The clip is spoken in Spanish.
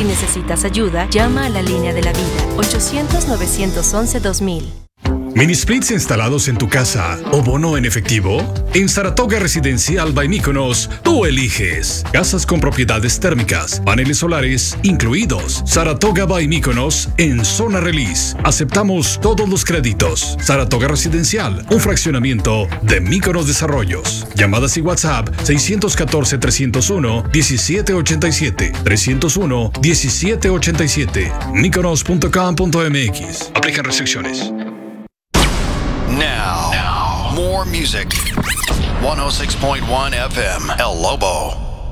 Si necesitas ayuda, llama a la línea de la vida, 800-911-2000. ¿Mini splits instalados en tu casa o bono en efectivo? En Saratoga Residencial by Mykonos, tú eliges. Casas con propiedades térmicas, paneles solares incluidos. Saratoga by Mykonos en zona release. Aceptamos todos los créditos. Saratoga Residencial, un fraccionamiento de Mykonos Desarrollos. Llamadas y WhatsApp 614-301-1787. 301-1787. Mykonos.com.mx. Aplican restricciones. Now, more music. 106.1 FM, El Lobo.